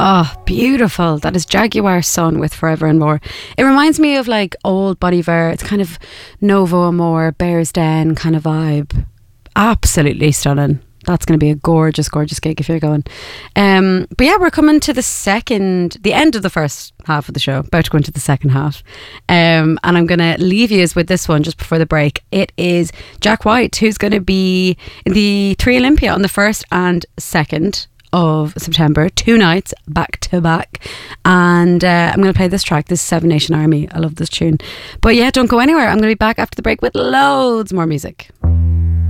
Oh, beautiful. That is Jaguar Sun with Forever and More. It reminds me of like old Bon Iver. It's kind of Novo Amor, Bears Den kind of vibe. Absolutely stunning. That's going to be a gorgeous, gorgeous gig if you're going. But yeah, we're coming to the end of the first half of the show, about to go into the second half. And I'm going to leave you with this one just before the break. It is Jack White, who's going to be in the 3 Olympia on the 1st and 2nd of September, 2 nights back to back. And I'm going to play this track, this Seven Nation Army. I love this tune. But yeah, don't go anywhere. I'm going to be back after the break with loads more music.